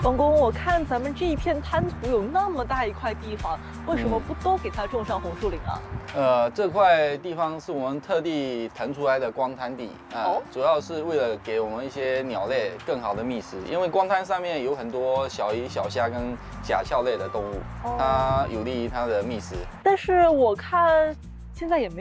王工，我看咱们这一片滩涂有那么大一块地方，为什么不都给它种上红树林啊？ 这块地方是我们特地腾出来的光滩地主要是为了给我们一些鸟类更好的觅食，因为光滩上面有很多小鱼、小虾跟甲壳类的动物，它有利于它的觅食。 但是我看现在也没